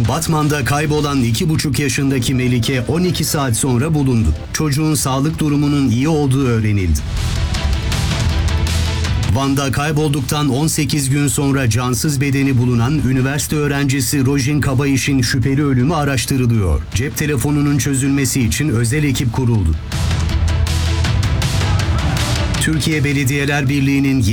Batman'da kaybolan 2,5 yaşındaki Melike 12 saat sonra bulundu. Çocuğun sağlık durumunun iyi olduğu öğrenildi. Van'da kaybolduktan 18 gün sonra cansız bedeni bulunan üniversite öğrencisi Rojin Kabayiş'in şüpheli ölümü araştırılıyor. Cep telefonunun çözülmesi için özel ekip kuruldu. Türkiye Belediyeler Birliği'nin